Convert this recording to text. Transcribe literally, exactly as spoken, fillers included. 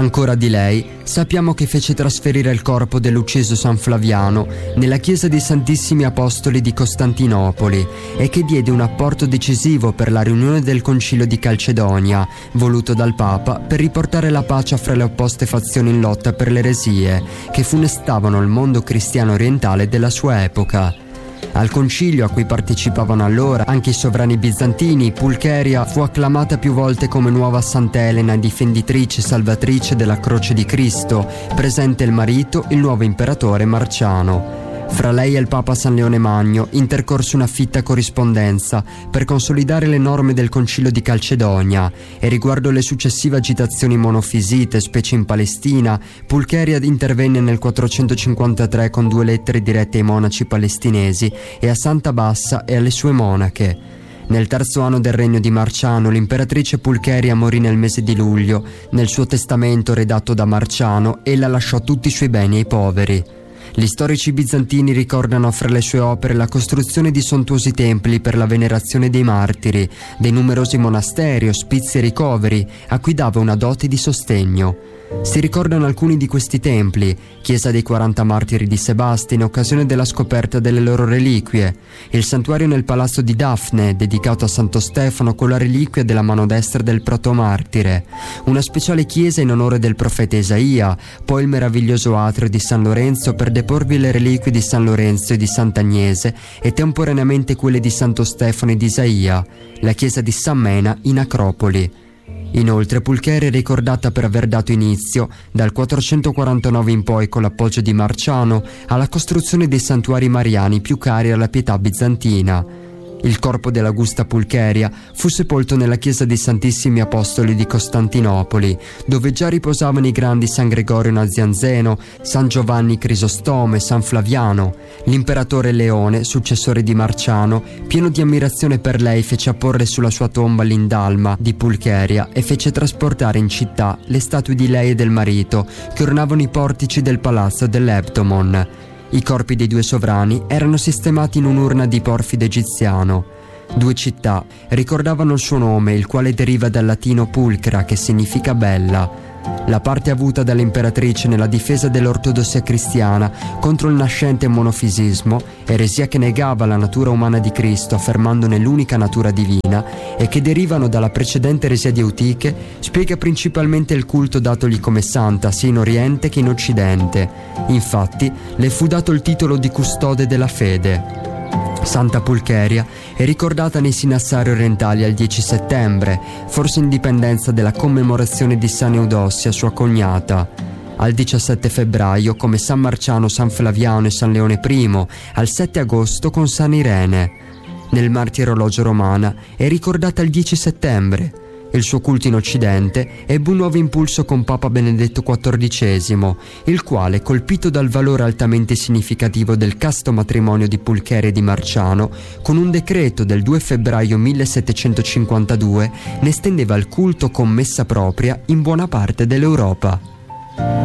Ancora di lei sappiamo che fece trasferire il corpo dell'ucciso San Flaviano nella chiesa dei Santissimi Apostoli di Costantinopoli e che diede un apporto decisivo per la riunione del Concilio di Calcedonia, voluto dal Papa per riportare la pace fra le opposte fazioni in lotta per le eresie che funestavano il mondo cristiano orientale della sua epoca. Al concilio, a cui partecipavano allora anche i sovrani bizantini, Pulcheria fu acclamata più volte come nuova Sant'Elena, difenditrice e salvatrice della croce di Cristo, presente il marito, il nuovo imperatore Marciano. Fra lei e il Papa San Leone Magno intercorse una fitta corrispondenza per consolidare le norme del Concilio di Calcedonia, e riguardo le successive agitazioni monofisite, specie in Palestina, Pulcheria intervenne nel quattrocentocinquantatré con due lettere dirette ai monaci palestinesi e a Santa Bassa e alle sue monache. Nel terzo anno del regno di Marciano, l'imperatrice Pulcheria morì nel mese di luglio. Nel suo testamento redatto da Marciano, ella lasciò tutti i suoi beni ai poveri. Gli storici bizantini ricordano fra le sue opere la costruzione di sontuosi templi per la venerazione dei martiri, dei numerosi monasteri, ospizi e ricoveri, a cui dava una dote di sostegno. Si ricordano alcuni di questi templi: chiesa dei quaranta martiri di Sebasti in occasione della scoperta delle loro reliquie, il santuario nel palazzo di Dafne dedicato a Santo Stefano con la reliquia della mano destra del protomartire, una speciale chiesa in onore del profeta Isaia, poi il meraviglioso atrio di San Lorenzo per deporvi le reliquie di San Lorenzo e di Sant'Agnese e temporaneamente quelle di Santo Stefano e di Isaia, la chiesa di San Mena in Acropoli. Inoltre Pulcheria è ricordata per aver dato inizio, dal quattrocentoquarantanove in poi con l'appoggio di Marciano, alla costruzione dei santuari mariani più cari alla pietà bizantina. Il corpo dell'Augusta Pulcheria fu sepolto nella chiesa dei Santissimi Apostoli di Costantinopoli, dove già riposavano i grandi San Gregorio Nazianzeno, San Giovanni Crisostome, San Flaviano. L'imperatore Leone, successore di Marciano, pieno di ammirazione per lei, fece apporre sulla sua tomba l'indalma di Pulcheria e fece trasportare in città le statue di lei e del marito che ornavano i portici del palazzo dell'Eptomon. I corpi dei due sovrani erano sistemati in un'urna di porfido egiziano. Due città ricordavano il suo nome, il quale deriva dal latino pulcra, che significa bella. La parte avuta dall'imperatrice nella difesa dell'ortodossia cristiana contro il nascente monofisismo, eresia che negava la natura umana di Cristo affermandone l'unica natura divina, e che derivano dalla precedente eresia di Eutiche, spiega principalmente il culto datogli come santa sia in Oriente che in Occidente. Infatti le fu dato il titolo di custode della fede. Santa Pulcheria è ricordata nei sinassari orientali al dieci settembre, forse in dipendenza della commemorazione di San Eudossia, sua cognata. Al diciassette febbraio come San Marciano, San Flaviano e San Leone I, al sette agosto con San Irene. Nel martirologio romana è ricordata il dieci settembre. Il suo culto in Occidente ebbe un nuovo impulso con Papa Benedetto quattordicesimo, il quale, colpito dal valore altamente significativo del casto matrimonio di Pulcheria e di Marciano, con un decreto del due febbraio millesettecentocinquantadue ne estendeva il culto con messa propria in buona parte dell'Europa.